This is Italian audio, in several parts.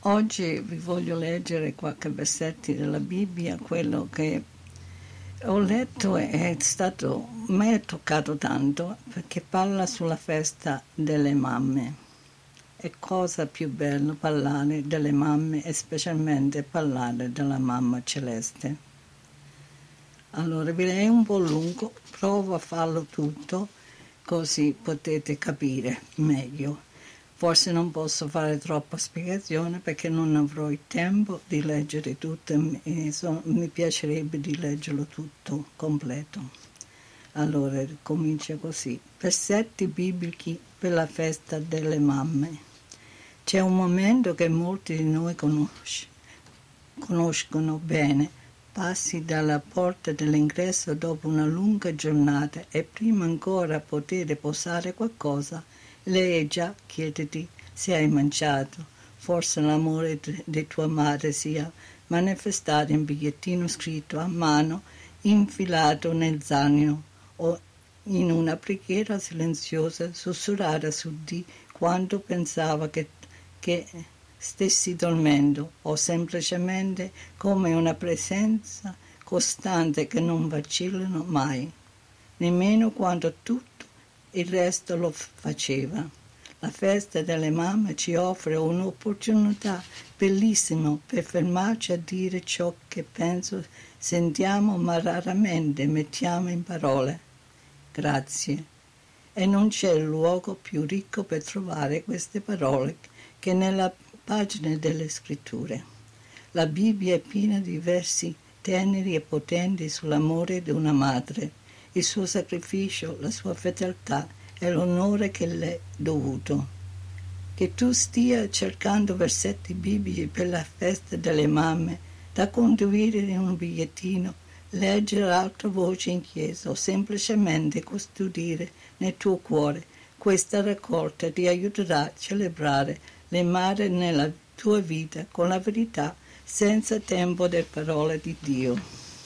Oggi vi voglio leggere qualche versetti della Bibbia. Quello che ho letto mi ha toccato tanto perché parla sulla festa delle mamme. È cosa più bella parlare delle mamme e specialmente parlare della mamma celeste. Allora, è un po' lungo, provo a farlo tutto così potete capire meglio. Forse non posso fare troppa spiegazione perché non avrò il tempo di leggere tutto e mi piacerebbe di leggerlo tutto completo. Allora, comincia così. Versetti biblici per la festa delle mamme. C'è un momento che molti di noi conoscono bene. Passi dalla porta dell'ingresso dopo una lunga giornata e prima ancora poter posare qualcosa, lei già chiediti se hai mangiato. Forse l'amore di tua madre sia manifestato in bigliettino scritto a mano, infilato nel zaino, o in una preghiera silenziosa sussurrata su di quando pensava che stessi dormendo, o semplicemente come una presenza costante che non vacillano mai, nemmeno quando tutto il resto lo faceva. La festa delle mamme ci offre un'opportunità bellissima per fermarci a dire ciò che penso, sentiamo ma raramente mettiamo in parole. Grazie. E non c'è luogo più ricco per trovare queste parole che nella pagina delle scritture. La Bibbia è piena di versi teneri e potenti sull'amore di una madre, il suo sacrificio, la sua fedeltà e l'onore che le è dovuto. Che tu stia cercando versetti biblici per la festa delle mamme da condividere in un bigliettino, leggere ad alta voce in chiesa o semplicemente custodire nel tuo cuore, questa raccolta ti aiuterà a celebrare le madri nella tua vita con la verità, senza tempo delle parole di Dio.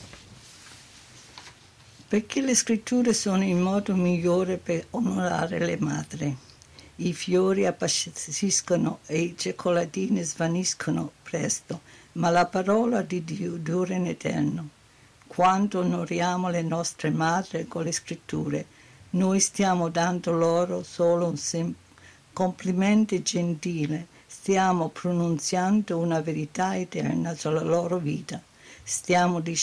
Perché le scritture sono il modo migliore per onorare le madri. I fiori appassiscono e i cioccolatini svaniscono presto, ma la parola di Dio dura in eterno. Quando onoriamo le nostre madri con le scritture, noi stiamo dando loro solo un complimento gentile, stiamo pronunziando una verità eterna sulla loro vita, stiamo